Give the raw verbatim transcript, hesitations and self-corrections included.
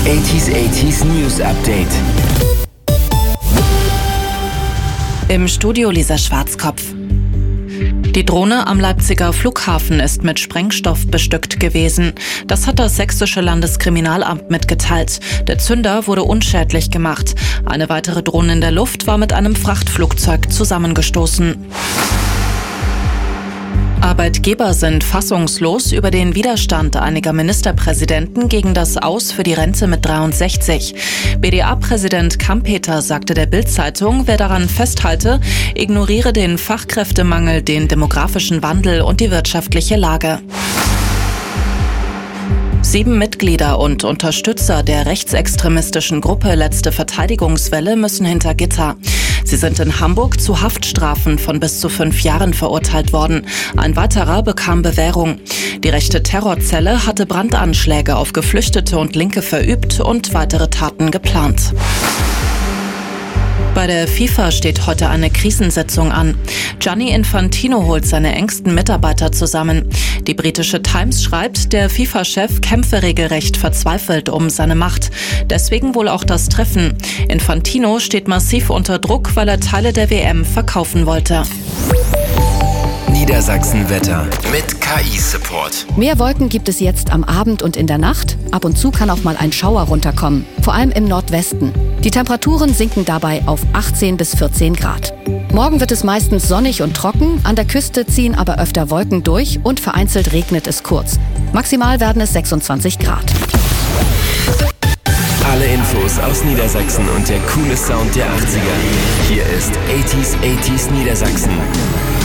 achtziger achtziger News Update. Im Studio Lisa Schwarzkopf. Die Drohne am Leipziger Flughafen ist mit Sprengstoff bestückt gewesen. Das hat das sächsische Landeskriminalamt mitgeteilt. Der Zünder wurde unschädlich gemacht. Eine weitere Drohne in der Luft war mit einem Frachtflugzeug zusammengestoßen. Arbeitgeber sind fassungslos über den Widerstand einiger Ministerpräsidenten gegen das Aus für die Rente mit dreiundsechzig. B D A-Präsident Kampeter sagte der Bild-Zeitung, wer daran festhalte, ignoriere den Fachkräftemangel, den demografischen Wandel und die wirtschaftliche Lage. Sieben Mitglieder und Unterstützer der rechtsextremistischen Gruppe Letzte Verteidigungswelle müssen hinter Gitter. Sie sind in Hamburg zu Haftstrafen von bis zu fünf Jahren verurteilt worden. Ein weiterer bekam Bewährung. Die rechte Terrorzelle hatte Brandanschläge auf Geflüchtete und Linke verübt und weitere Taten geplant. Bei der FIFA steht heute eine Krisensitzung an. Gianni Infantino holt seine engsten Mitarbeiter zusammen. Die britische Times schreibt, der FIFA-Chef kämpfe regelrecht verzweifelt um seine Macht. Deswegen wohl auch das Treffen. Infantino steht massiv unter Druck, weil er Teile der W M verkaufen wollte. Niedersachsen-Wetter mit K I-Support. Mehr Wolken gibt es jetzt am Abend und in der Nacht. Ab und zu kann auch mal ein Schauer runterkommen, vor allem im Nordwesten. Die Temperaturen sinken dabei auf achtzehn bis vierzehn Grad. Morgen wird es meistens sonnig und trocken, an der Küste ziehen aber öfter Wolken durch und vereinzelt regnet es kurz. Maximal werden es sechsundzwanzig Grad. Alle Infos aus Niedersachsen und der coole Sound der achtziger. Hier ist achtziger achtziger Niedersachsen.